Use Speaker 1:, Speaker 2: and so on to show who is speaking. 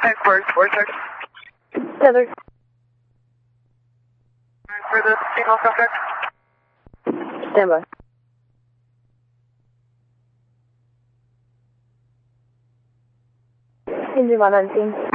Speaker 1: First, vortex.
Speaker 2: Tether.
Speaker 1: For the female suspect.
Speaker 2: Stand by. Engine 119.